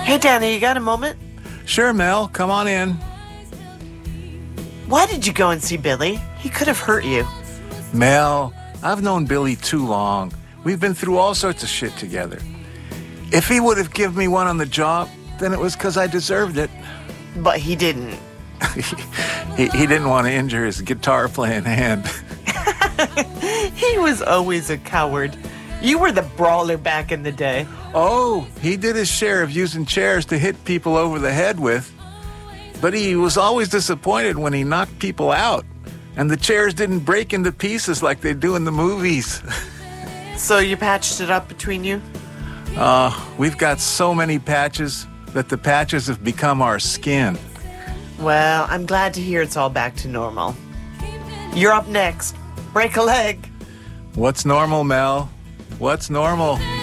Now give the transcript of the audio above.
Hey, Danny, you got a moment? Sure, Mel. Come on in. Why did you go and see Billy? He could have hurt you. Mel, I've known Billy too long. We've been through all sorts of shit together. If he would have given me one on the job, then it was because I deserved it. But he didn't. He didn't want to injure his guitar-playing hand. He was always a coward. You were the brawler back in the day. Oh, he did his share of using chairs to hit people over the head with. But he was always disappointed when he knocked people out. And the chairs didn't break into pieces like they do in the movies. So you patched it up between you? We've got so many patches that the patches have become our skin. Well, I'm glad to hear it's all back to normal. You're up next. Break a leg. What's normal, Mel? What's normal?